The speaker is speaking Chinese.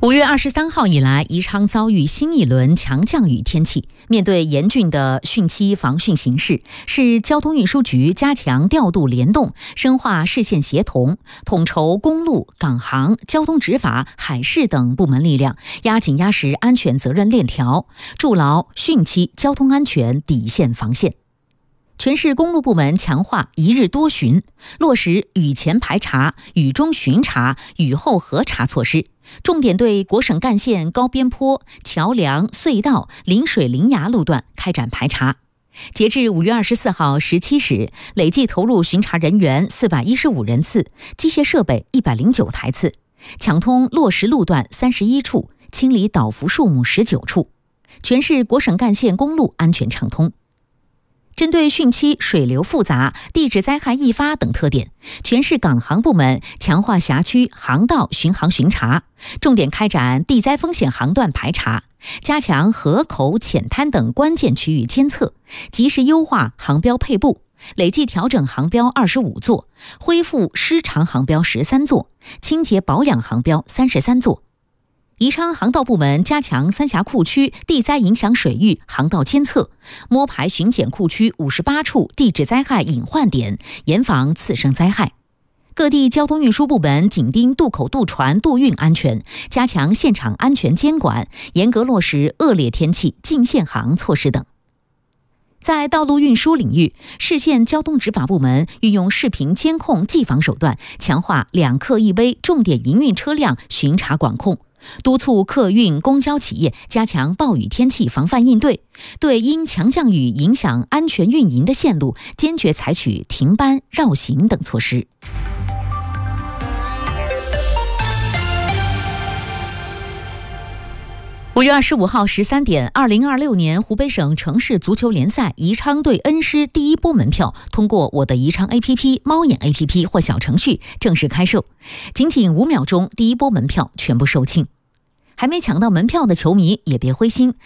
5月23号以来，宜昌遭遇新一轮强降雨天气。面对严峻的汛期防汛形势，市交通运输局加强调度联动，深化市县协同，统筹公路、港航、交通执法、海事等部门力量，压紧压实安全责任链条，筑牢汛期交通安全底线防线。全市公路部门强化一日多巡，落实雨前排查、雨中巡查、雨后核查措施，重点对国省干线高边坡、桥梁、隧道、临水临崖路段开展排查。截至5月24号17时，累计投入巡查人员415人次，机械设备109台次，抢通落实路段31处，清理倒伏树木19处，全市国省干线公路安全畅通。针对汛期水流复杂、地质灾害易发等特点，全市港航部门强化辖区航道巡航巡查，重点开展地灾风险航段排查，加强河口、浅滩等关键区域监测，及时优化航标配布，累计调整航标25座，恢复失常航标13座，清洁保养航标33座。宜昌航道部门加强三峡库区地灾影响水域航道监测，摸排巡检库区58处地质灾害隐患点，严防次生灾害。各地交通运输部门紧盯渡口渡船渡运安全，加强现场安全监管，严格落实恶劣天气禁限航措施等。在道路运输领域，市县交通执法部门运用视频监控技防手段，强化2客1危重点营运车辆巡查管控，督促客运公交企业加强暴雨天气防范应对，对因强降雨影响安全运营的线路，坚决采取停班、绕行等措施。5月25号13点，2026年湖北省城市足球联赛宜昌对恩施第一波门票通过我的宜昌 APP、猫眼 APP 或小程序正式开售，仅5秒钟，第一波门票全部售罄。还没抢到门票的球迷也别灰心，